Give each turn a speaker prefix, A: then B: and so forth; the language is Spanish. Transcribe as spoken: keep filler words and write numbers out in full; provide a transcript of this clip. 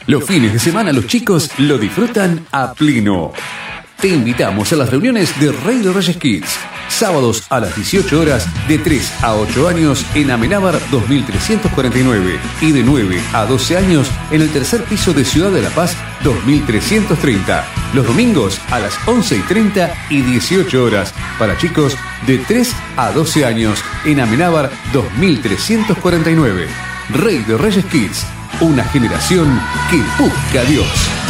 A: Los fines de semana los chicos lo disfrutan a pleno. Te invitamos a las reuniones de Rey de Reyes Kids. Sábados a las dieciocho horas de tres a ocho años en Amenábar dos mil trescientos cuarenta y nueve y de nueve a doce años en el tercer piso de Ciudad de La Paz dos mil trescientos treinta. Los domingos a las once y treinta y dieciocho horas para chicos de tres a doce años en Amenábar dos mil trescientos cuarenta y nueve. Rey de Reyes Kids, una generación que busca a Dios.